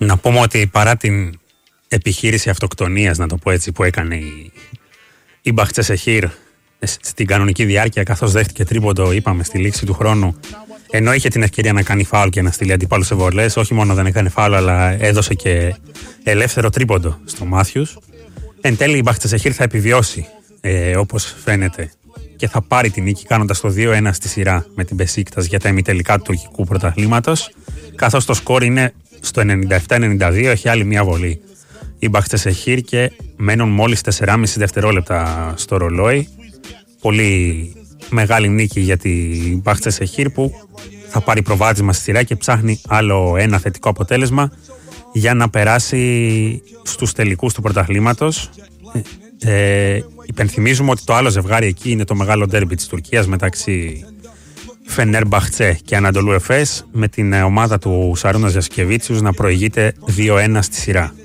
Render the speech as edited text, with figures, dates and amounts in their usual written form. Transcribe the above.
Να πούμε ότι παρά την επιχείρηση αυτοκτονίας, να το πω έτσι, που έκανε η Μπαχτσεσεχίρ στην κανονική διάρκεια, καθώς δέχτηκε τρίποντο, είπαμε, στη λήξη του χρόνου, ενώ είχε την ευκαιρία να κάνει φάουλ και να στείλει αντίπαλους σε βολές, όχι μόνο δεν έκανε φάουλ, αλλά έδωσε και ελεύθερο τρίποντο στο Μάθιους. Εν τέλει η Μπαχτσεσεχίρ θα επιβιώσει, όπως φαίνεται, και θα πάρει την νίκη κάνοντας το 2-1 στη σειρά με την Μπεσίκτας για τα ημιτελικά του τουρκικού πρωταθλήματος, καθώς το σκορ είναι στο 97-92, έχει άλλη μία βολή η Μπαχτσεσεχίρ και μένουν μόλις 4,5 δευτερόλεπτα στο ρολόι. Πολύ μεγάλη νίκη για την Μπαχτσεσεχίρ, που θα πάρει προβάδισμα στη σειρά και ψάχνει άλλο ένα θετικό αποτέλεσμα για να περάσει στους τελικούς του πρωταθλήματος. Υπενθυμίζουμε ότι το άλλο ζευγάρι εκεί είναι το μεγάλο ντέρμπι της Τουρκίας μεταξύ Φενέρμπαχτσε και Ανατολού Εφές, με την ομάδα του Σαρούνας Γιασκεβίτσιους να προηγείται 2-1 στη σειρά.